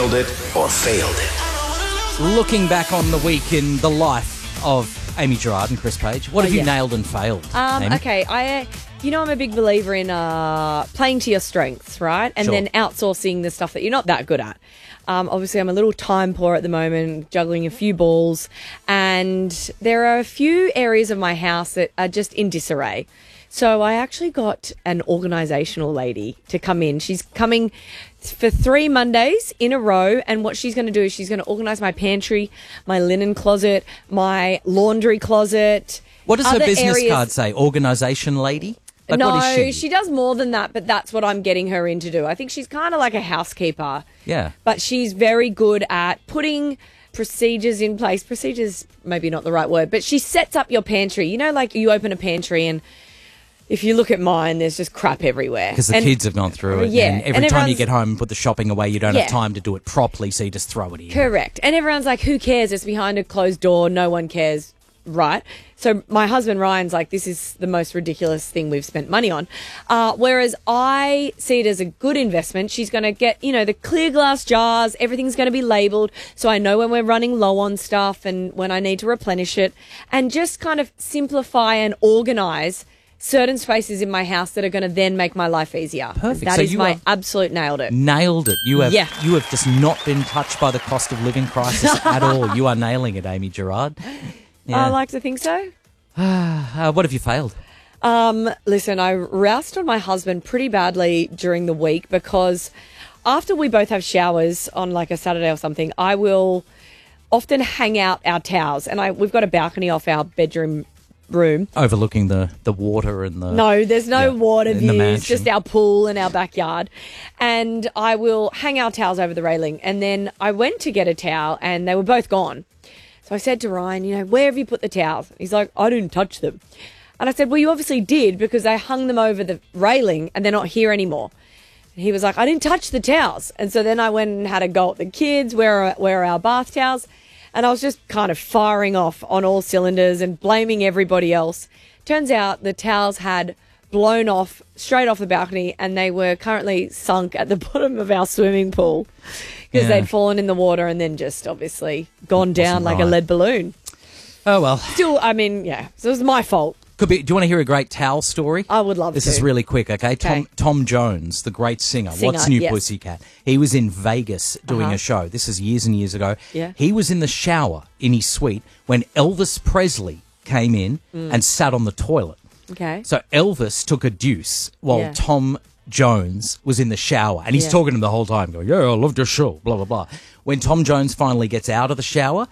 it or failed it. Looking back on the week in the life of Amy Gerard and Chris Page, what have you nailed and failed, Amy? Okay, I'm a big believer in playing to your strengths, right? And then outsourcing the stuff that you're not that good at. Obviously, I'm a little time poor at the moment, juggling a few balls, and there are a few areas of my house that are just in disarray. So I actually got an organisational lady to come in. She's coming for 3 Mondays in a row, and what she's going to do is she's going to organise my pantry, my linen closet, my laundry closet. What does her business card say? Organisation lady? Like, no, what is she does more than that, but that's what I'm getting her in to do. I think she's kind of like a housekeeper. Yeah. But she's very good at putting procedures in place. Procedures, maybe not the right word, but she sets up your pantry. You know, like you open a pantry and if you look at mine, there's just crap everywhere. Because the kids have gone through it. Yeah. And every time you get home and put the shopping away, you don't have time to do it properly, so you just throw it in. Correct. And everyone's like, who cares? It's behind a closed door. No one cares. Right. So my husband Ryan's like, this is the most ridiculous thing we've spent money on. Whereas I see it as a good investment. She's going to get, the clear glass jars. Everything's going to be labelled. So I know when we're running low on stuff and when I need to replenish it, and just kind of simplify and organise certain spaces in my house that are going to then make my life easier. Perfect. That So is you my have absolute nailed it. Nailed it. You have just not been touched by the cost of living crisis at all. You are nailing it, Amy Gerard. Yeah. I like to think so. What have you failed? Listen, I roused on my husband pretty badly during the week because after we both have showers on like a Saturday or something, I will often hang out our towels. And we've got a balcony off our bedroom room. Overlooking the water and the... No, there's no water views, mansion. just our pool and our backyard. And I will hang our towels over the railing. And then I went to get a towel and they were both gone. So I said to Ryan, where have you put the towels? He's like, I didn't touch them. And I said, well, you obviously did because I hung them over the railing and they're not here anymore. And he was like, I didn't touch the towels. And so then I went and had a go at the kids, where are our bath towels? And I was just kind of firing off on all cylinders and blaming everybody else. Turns out the towels had blown off straight off the balcony and they were currently sunk at the bottom of our swimming pool because they'd fallen in the water and then just obviously gone down like a lead balloon. Oh, well. Still, so it was my fault. Could be. Do you want to hear a great towel story? I would love this to. This is really quick, okay? Tom Jones, the great singer, What's New Pussycat. He was in Vegas doing a show. This is years and years ago. Yeah. He was in the shower in his suite when Elvis Presley came in and sat on the toilet. Okay. So Elvis took a deuce while Tom Jones was in the shower. And he's talking to him the whole time, going, I loved your show, blah, blah, blah. When Tom Jones finally gets out of the shower,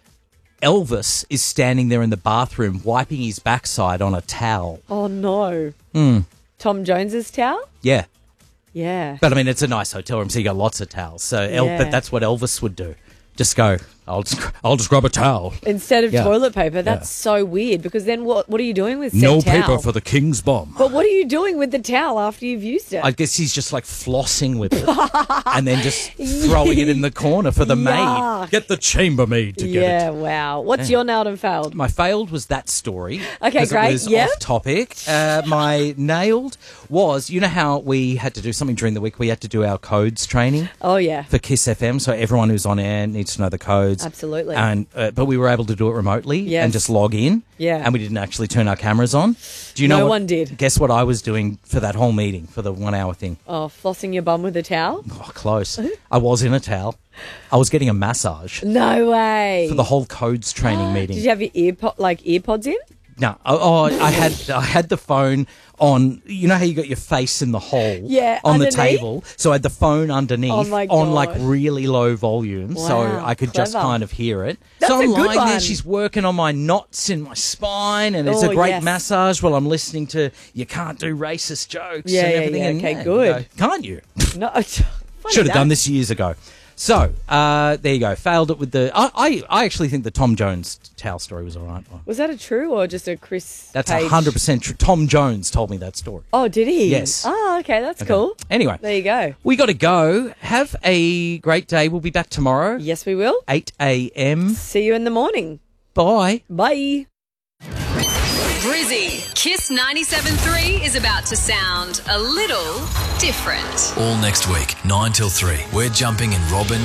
Elvis is standing there in the bathroom wiping his backside on a towel. Oh, no. Tom Jones's towel? Yeah. Yeah. But, it's a nice hotel room, so you got lots of towels. So, but that's what Elvis would do. Just go, I'll just grab a towel. Instead of toilet paper. That's so weird because then what are you doing with said no towel? paper for the king's bomb. But what are you doing with the towel after you've used it? I guess he's just like flossing with it and then just throwing it in the corner for the maid. Get the chambermaid to get it. Yeah, wow. What's your nailed and failed? My failed was that story. Okay, great. It was off topic. My nailed was, you know how we had to do something during the week? We had to do our codes training. Oh, yeah. For Kiss FM. So everyone who's on air needs to know the codes. Absolutely. And but we were able to do it remotely and just log in. Yeah. And we didn't actually turn our cameras on. Do you know? No one did. Guess what I was doing for that whole meeting, for the 1 hour thing? Oh, flossing your bum with a towel? Oh, close. I was in a towel. I was getting a massage. No way. For the whole codes training meeting. Did you have your earpods in? No. I had the phone on. You know how you got your face in the hole on underneath? the table? So I had the phone underneath on like God. really low volume so I could just kind of hear it. That's so I'm a good lying there, one. she's working on my knots in my spine and it's a great massage while I'm listening to You Can't Do Racist Jokes and everything. And, okay, good. Can't you? No. Should have done this years ago. So, there you go. Failed it with the... I actually think the Tom Jones towel story was all right. Was that a true or just a Chris That's Page? 100% true. Tom Jones told me that story. Oh, did he? Yes. Oh, okay. That's cool. Anyway. There you go. We got to go. Have a great day. We'll be back tomorrow. Yes, we will. 8 a.m. See you in the morning. Bye. Bye. Brizzy, Kiss 97.3 is about to sound a little different. All next week, 9 till 3. We're jumping in Robin